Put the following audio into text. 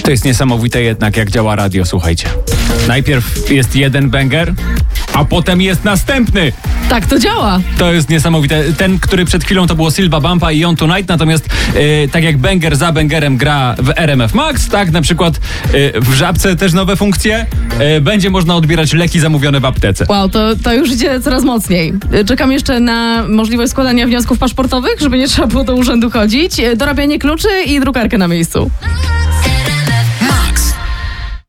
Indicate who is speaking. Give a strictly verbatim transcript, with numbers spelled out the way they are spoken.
Speaker 1: To jest niesamowite jednak, jak działa radio, słuchajcie. Najpierw jest jeden banger, a potem jest następny.
Speaker 2: Tak to działa.
Speaker 1: To jest niesamowite. Ten, który przed chwilą to było Silva Bumpa i On Tonight, natomiast yy, tak jak banger za bangerem gra w R M F Max, tak na przykład yy, w Żabce też nowe funkcje, yy, będzie można odbierać leki zamówione w aptece.
Speaker 2: Wow, to, to już idzie coraz mocniej. Czekam jeszcze na możliwość składania wniosków paszportowych, żeby nie trzeba było do urzędu chodzić, dorabianie kluczy i drukarkę na miejscu.